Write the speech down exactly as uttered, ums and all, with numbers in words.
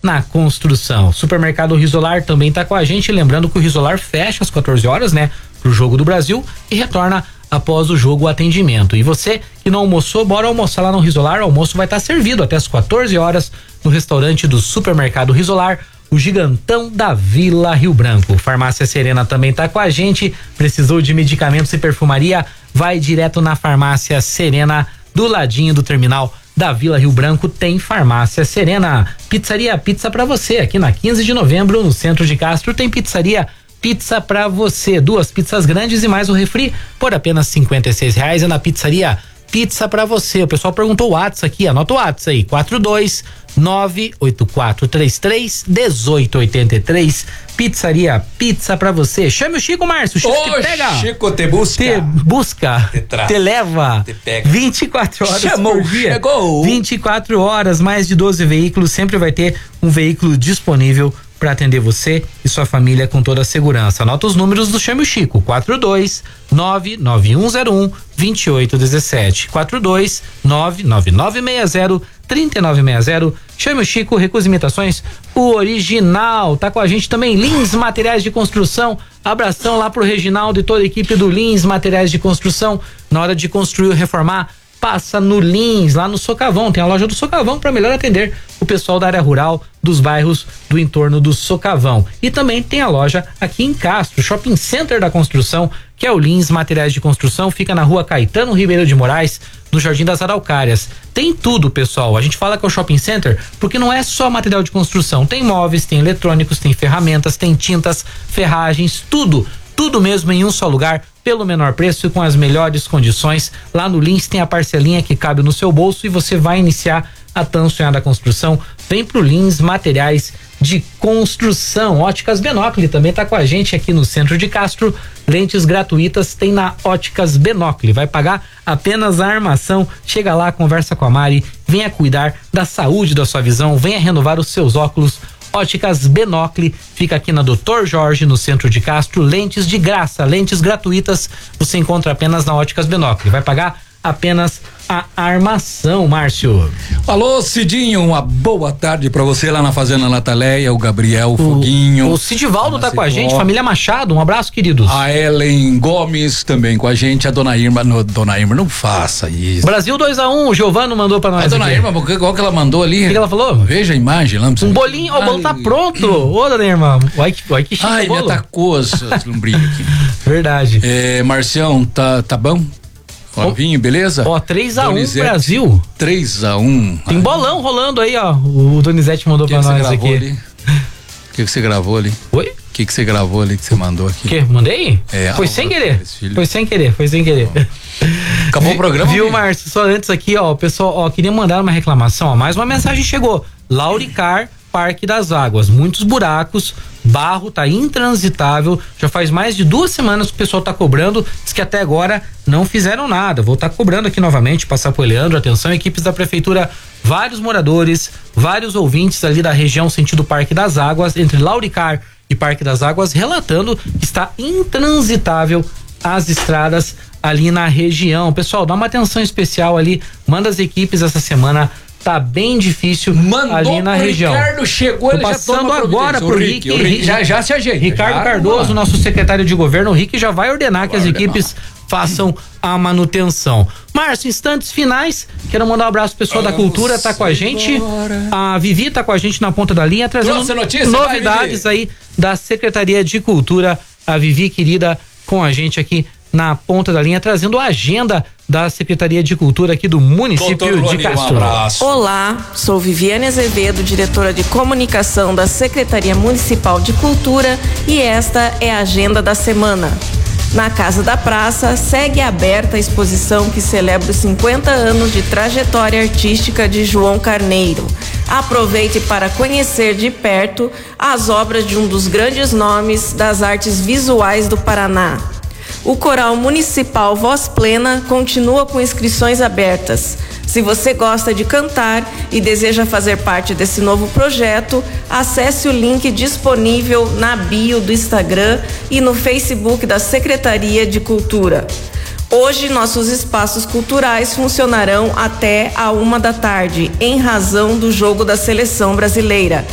na construção. Supermercado Risolar também tá com a gente, lembrando que o Risolar fecha às quatorze horas, né, pro Jogo do Brasil e retorna após o jogo o atendimento. E você que não almoçou, bora almoçar lá no Risolar. O almoço vai estar servido até às quatorze horas no restaurante do Supermercado Risolar, o gigantão da Vila Rio Branco. Farmácia Serena também tá com a gente. Precisou de medicamentos e perfumaria? Vai direto na Farmácia Serena, do ladinho do terminal da Vila Rio Branco tem Farmácia Serena. Pizzaria Pizza pra você, aqui na quinze de novembro, no centro de Castro, tem pizzaria Pizza pra você. Duas pizzas grandes e mais o refri por apenas cinquenta e seis reais. É na pizzaria Pizza pra você. O pessoal perguntou o WhatsApp aqui, anota o WhatsApp aí, quatro dois nove oito quatro três três um oito oito três. Pizzaria Pizza pra você. Chame o Chico, Márcio. O Chico Ô, te pega. Chico te busca. Te busca. Te traz. Te leva. Te pega. vinte e quatro horas Chamou, por dia. chegou. vinte e quatro horas, mais de doze veículos. Sempre vai ter um veículo disponível para atender você e sua família com toda a segurança. Anota os números do Chame o Chico: quatro dois nove nove um zero um dois oito um sete, quatro dois nove nove nove seis zero três nove seis zero. Chame o Chico, Recursos e Imitações, o original. Tá com a gente também Lins Materiais de Construção. Abração lá pro Reginaldo e toda a equipe do Lins Materiais de Construção. Na hora de construir ou reformar, passa no Lins, lá no Socavão. Tem a loja do Socavão para melhor atender o pessoal da área rural, dos bairros do entorno do Socavão. E também tem a loja aqui em Castro, Shopping Center da Construção, que é o Lins Materiais de Construção. Fica na rua Caetano Ribeiro de Moraes, no Jardim das Araucárias. Tem tudo, pessoal. A gente fala que é o Shopping Center porque não é só material de construção. Tem móveis, tem eletrônicos, tem ferramentas, tem tintas, ferragens, tudo. Tudo mesmo em um só lugar, pelo menor preço e com as melhores condições. Lá no Lins tem a parcelinha que cabe no seu bolso e você vai iniciar a tão sonhada construção. Vem pro Lins Materiais de Construção. Óticas Benócle também tá com a gente aqui no centro de Castro. Lentes gratuitas tem na Óticas Benócle. Vai pagar apenas a armação. Chega lá, conversa com a Mari, venha cuidar da saúde da sua visão, venha renovar os seus óculos. Óticas Benócle, fica aqui na doutor Jorge, no centro de Castro. Lentes de graça, lentes gratuitas, você encontra apenas na Óticas Benócle. Vai pagar apenas a armação, Márcio. Alô, Cidinho, uma boa tarde pra você lá na Fazenda Nataleia, o Gabriel o, Foguinho. O Cidivaldo tá com a gente, família Machado, um abraço, queridos. A Ellen Gomes também com a gente, a Dona Irma, no, Dona Irma, não faça isso. Brasil dois a um, um, o Giovano mandou pra nós. A Dona aqui. Irma, igual que ela mandou ali. O que ela falou? Veja a imagem lá. Um bolinho, ó, o bolo tá pronto. Ô, Dona Irma, olha que, olha que chique. Ai, me atacou as lombrinhas aqui. Verdade. É, Marcião, tá, tá bom? Ó, vinho, beleza? Ó, três a um Brasil. três a um. Tem bolão rolando aí, ó. O Donizete mandou que pra que nós aqui. O que, que você gravou ali? Oi? O que, que você gravou ali que você mandou aqui? O quê? Mandei? É, foi sem querer. Foi sem querer, foi sem querer. Acabou o programa? Viu, Márcio? Só antes aqui, ó, o pessoal, ó, queria mandar uma reclamação, ó, mais uma mensagem chegou. Lauricar, Parque das Águas, muitos buracos, barro, tá intransitável, já faz mais de duas semanas que o pessoal tá cobrando, diz que até agora não fizeram nada. Vou estar tá cobrando aqui novamente, passar pro Leandro, atenção, equipes da prefeitura, vários moradores, vários ouvintes ali da região sentido Parque das Águas, entre Lauricar e Parque das Águas, relatando que está intransitável as estradas ali na região. Pessoal, dá uma atenção especial ali, manda as equipes essa semana. Tá bem difícil Mandou ali na região. Ricardo chegou, Tô ele passando já agora pro Rick, Rick, Rick. Já, já se ajeita. Ricardo já, Cardoso, nosso secretário de governo, o Rick já vai ordenar vai que as ordenar. equipes façam a manutenção. Márcio, instantes finais, quero mandar um abraço pro pessoal Vamos da cultura, tá com a gente. Embora. A Vivi tá com a gente na ponta da linha, trazendo notícia, novidades vai, aí da Secretaria de Cultura. A Vivi, querida, com a gente aqui na ponta da linha, trazendo a agenda da Secretaria de Cultura aqui do município Rony, de Castro. Um Olá, sou Viviane Azevedo, diretora de comunicação da Secretaria Municipal de Cultura, e esta é a agenda da semana. Na Casa da Praça, segue aberta a exposição que celebra os cinquenta anos de trajetória artística de João Carneiro. Aproveite para conhecer de perto as obras de um dos grandes nomes das artes visuais do Paraná. O Coral Municipal Voz Plena continua com inscrições abertas. Se você gosta de cantar e deseja fazer parte desse novo projeto, acesse o link disponível na bio do Instagram e no Facebook da Secretaria de Cultura. Hoje, nossos espaços culturais funcionarão até a uma da tarde, em razão do jogo da Seleção Brasileira.